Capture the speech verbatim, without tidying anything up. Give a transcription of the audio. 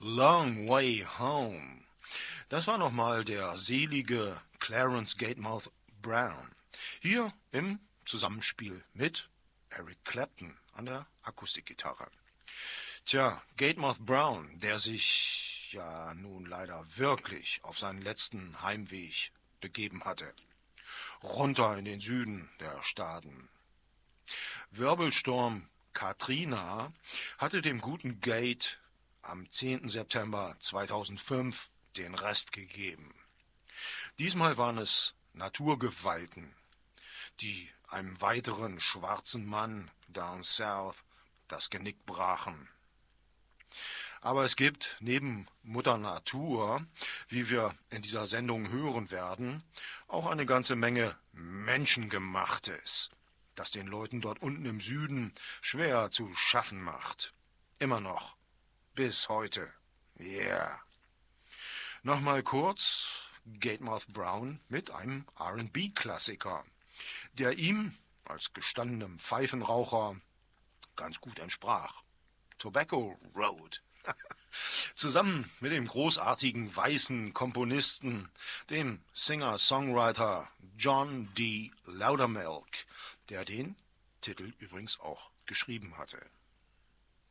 Long Way Home. Das war nochmal der selige Clarence Gatemouth Brown. Hier im Zusammenspiel mit Eric Clapton an der Akustikgitarre. Tja, Gatemouth Brown, der sich ja nun leider wirklich auf seinen letzten Heimweg begeben hatte. Runter in den Süden der Staaten. Wirbelsturm Katrina hatte dem guten Gate am zehnten September zweitausendfünf den Rest gegeben. Diesmal waren es Naturgewalten, die einem weiteren schwarzen Mann down south das Genick brachen. Aber es gibt neben Mutter Natur, wie wir in dieser Sendung hören werden, auch eine ganze Menge Menschengemachtes, das den Leuten dort unten im Süden schwer zu schaffen macht. Immer noch. Bis heute. Yeah. Nochmal kurz Gatemouth Brown mit einem R and B-Klassiker, der ihm als gestandenem Pfeifenraucher ganz gut entsprach. Tobacco Road. Zusammen mit dem großartigen weißen Komponisten, dem Singer-Songwriter John D. Loudermilk, der den Titel übrigens auch geschrieben hatte.